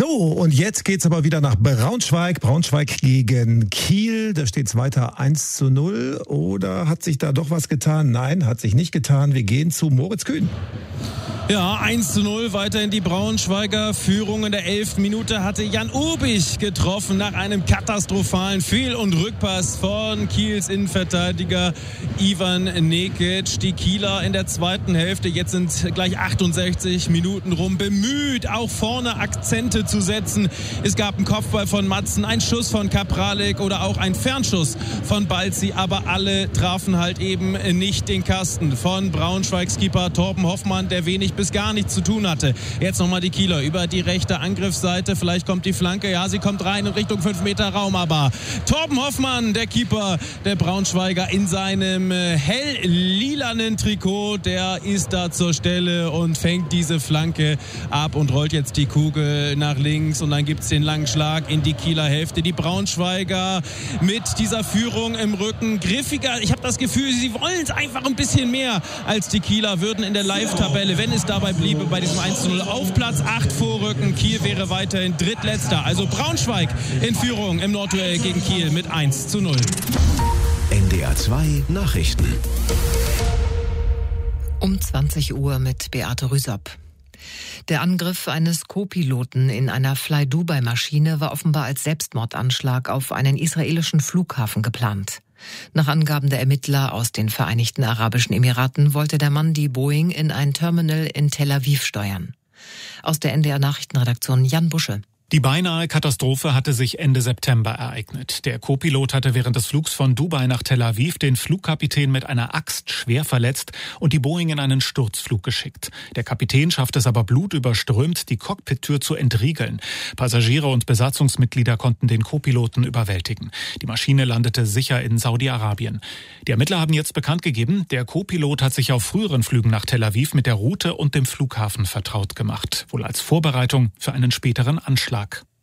So, und jetzt geht's aber wieder nach Braunschweig. Braunschweig gegen Kiel. Da steht's weiter 1:0. Oder hat sich da doch was getan? Nein, hat sich nicht getan. Wir gehen zu Moritz Kühn. Ja, 1:0 weiterhin die Braunschweiger Führung. In der 11. Minute hatte Jan Ubich getroffen nach einem katastrophalen Fehl- und Rückpass von Kiels Innenverteidiger Ivan Nekic. Die Kieler in der zweiten Hälfte, jetzt sind gleich 68 Minuten rum, bemüht, auch vorne Akzente zu setzen. Es gab einen Kopfball von Matzen, einen Schuss von Kapralik oder auch einen Fernschuss von Balzi, aber alle trafen halt eben nicht den Kasten. Von Braunschweigs Keeper Torben Hoffmann, der wenig bis gar nichts zu tun hatte. Jetzt nochmal die Kieler über die rechte Angriffsseite. Vielleicht kommt die Flanke. Ja, sie kommt rein in Richtung 5 Meter Raum. Aber Torben Hoffmann, der Keeper der Braunschweiger in seinem hell-lilanen Trikot, der ist da zur Stelle und fängt diese Flanke ab und rollt jetzt die Kugel nach links. Und dann gibt es den langen Schlag in die Kieler Hälfte. Die Braunschweiger mit dieser Führung im Rücken griffiger. Ich habe das Gefühl, sie wollen es einfach ein bisschen mehr als die Kieler, würden in der Live-Tabelle, wenn es dabei bliebe, bei diesem 1:0 auf Platz 8 vorrücken. Kiel wäre weiterhin drittletzter. Also Braunschweig in Führung im Nordduell gegen Kiel mit 1:0. NDR 2 Nachrichten. Um 20 Uhr mit Beate Rüsop. Der Angriff eines Co-Piloten in einer Fly-Dubai-Maschine war offenbar als Selbstmordanschlag auf einen israelischen Flughafen geplant. Nach Angaben der Ermittler aus den Vereinigten Arabischen Emiraten wollte der Mann die Boeing in ein Terminal in Tel Aviv steuern. Aus der NDR-Nachrichtenredaktion Jan Busche. Die beinahe Katastrophe hatte sich Ende September ereignet. Der Co-Pilot hatte während des Flugs von Dubai nach Tel Aviv den Flugkapitän mit einer Axt schwer verletzt und die Boeing in einen Sturzflug geschickt. Der Kapitän schaffte es aber blutüberströmt, die Cockpittür zu entriegeln. Passagiere und Besatzungsmitglieder konnten den Co-Piloten überwältigen. Die Maschine landete sicher in Saudi-Arabien. Die Ermittler haben jetzt bekannt gegeben, der Co-Pilot hat sich auf früheren Flügen nach Tel Aviv mit der Route und dem Flughafen vertraut gemacht. Wohl als Vorbereitung für einen späteren Anschlag.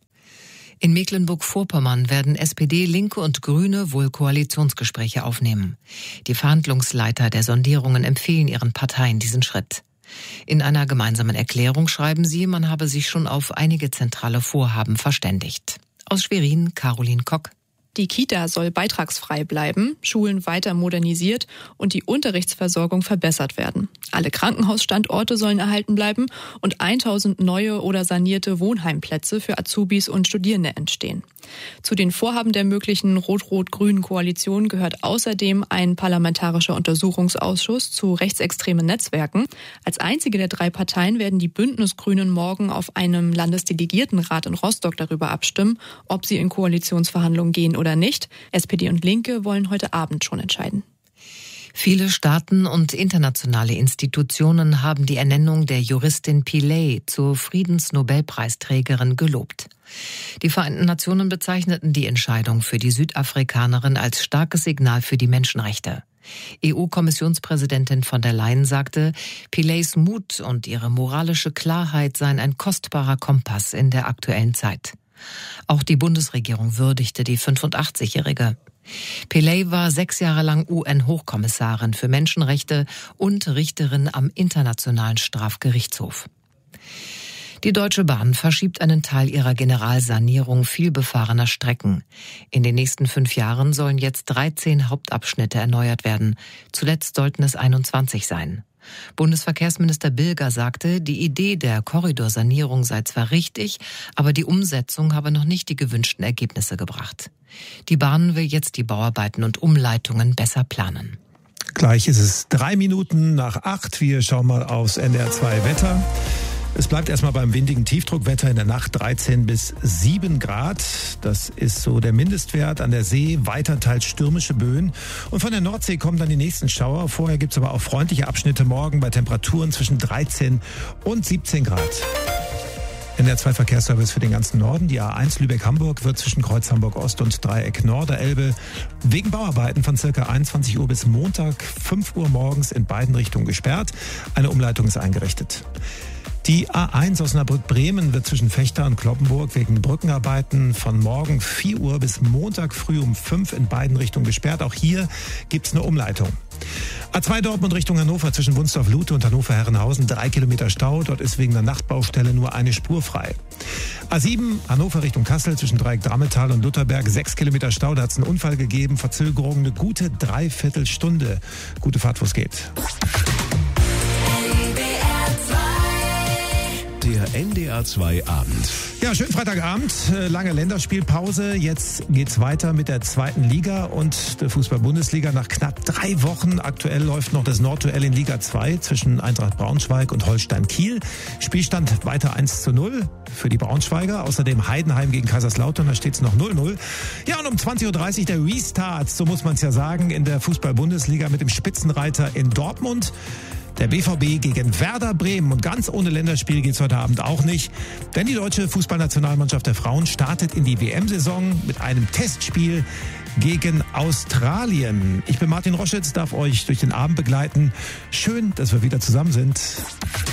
In Mecklenburg-Vorpommern werden SPD, Linke und Grüne wohl Koalitionsgespräche aufnehmen. Die Verhandlungsleiter der Sondierungen empfehlen ihren Parteien diesen Schritt. In einer gemeinsamen Erklärung schreiben sie, man habe sich schon auf einige zentrale Vorhaben verständigt. Aus Schwerin, Caroline Kock. Die Kita soll beitragsfrei bleiben, Schulen weiter modernisiert und die Unterrichtsversorgung verbessert werden. Alle Krankenhausstandorte sollen erhalten bleiben und 1000 neue oder sanierte Wohnheimplätze für Azubis und Studierende entstehen. Zu den Vorhaben der möglichen rot-rot-grünen Koalition gehört außerdem ein parlamentarischer Untersuchungsausschuss zu rechtsextremen Netzwerken. Als einzige der 3 Parteien werden die Bündnisgrünen morgen auf einem Landesdelegiertenrat in Rostock darüber abstimmen, ob sie in Koalitionsverhandlungen gehen oder nicht. SPD und Linke wollen heute Abend schon entscheiden. Viele Staaten und internationale Institutionen haben die Ernennung der Juristin Pillay zur Friedensnobelpreisträgerin gelobt. Die Vereinten Nationen bezeichneten die Entscheidung für die Südafrikanerin als starkes Signal für die Menschenrechte. EU-Kommissionspräsidentin von der Leyen sagte, Pillays Mut und ihre moralische Klarheit seien ein kostbarer Kompass in der aktuellen Zeit. Auch die Bundesregierung würdigte die 85-Jährige. Pillay war 6 Jahre lang UN-Hochkommissarin für Menschenrechte und Richterin am Internationalen Strafgerichtshof. Die Deutsche Bahn verschiebt einen Teil ihrer Generalsanierung vielbefahrener Strecken. In den nächsten 5 Jahren sollen jetzt 13 Hauptabschnitte erneuert werden. Zuletzt sollten es 21 sein. Bundesverkehrsminister Bilger sagte, die Idee der Korridorsanierung sei zwar richtig, aber die Umsetzung habe noch nicht die gewünschten Ergebnisse gebracht. Die Bahn will jetzt die Bauarbeiten und Umleitungen besser planen. Gleich ist es 3 Minuten nach 8. Wir schauen mal aufs NDR 2 Wetter. Es bleibt erstmal beim windigen Tiefdruckwetter, in der Nacht 13 bis 7 Grad. Das ist so der Mindestwert. An der See weiter teils stürmische Böen. Und von der Nordsee kommen dann die nächsten Schauer. Vorher gibt es aber auch freundliche Abschnitte morgen bei Temperaturen zwischen 13 und 17 Grad. NDR 2 Verkehrsservice für den ganzen Norden. Die A1 Lübeck-Hamburg wird zwischen Kreuz Hamburg-Ost und Dreieck Norderelbe wegen Bauarbeiten von ca. 21 Uhr bis Montag 5 Uhr morgens in beiden Richtungen gesperrt. Eine Umleitung ist eingerichtet. Die A1 Osnabrück-Bremen wird zwischen Vechta und Cloppenburg wegen Brückenarbeiten von morgen 4 Uhr bis Montag früh um 5 in beiden Richtungen gesperrt. Auch hier gibt's eine Umleitung. A2 Dortmund Richtung Hannover zwischen Wunsdorf-Lute und Hannover-Herrenhausen 3 Kilometer Stau. Dort ist wegen der Nachtbaustelle nur eine Spur frei. A7 Hannover Richtung Kassel zwischen Dreieck-Drammetal und Lutherberg. 6 Kilometer Stau, da hat es einen Unfall gegeben. Verzögerung eine gute Dreiviertelstunde. Gute Fahrt, wo es geht. Der NDR 2 Abend. Ja, schönen Freitagabend. Lange Länderspielpause. Jetzt geht's weiter mit der 2. Liga und der Fußball-Bundesliga. Nach knapp 3 Wochen. Aktuell läuft noch das Nordduell in Liga 2 zwischen Eintracht Braunschweig und Holstein Kiel. Spielstand weiter 1:0 für die Braunschweiger. Außerdem Heidenheim gegen Kaiserslautern. Da steht's noch 0:0. Ja, und um 20:30 Uhr der Restart, so muss man es ja sagen, in der Fußball-Bundesliga mit dem Spitzenreiter in Dortmund. Der BVB gegen Werder Bremen. Und ganz ohne Länderspiel geht's heute Abend auch nicht. Denn die deutsche Fußballnationalmannschaft der Frauen startet in die WM-Saison mit einem Testspiel gegen Australien. Ich bin Martin Roschitz, darf euch durch den Abend begleiten. Schön, dass wir wieder zusammen sind.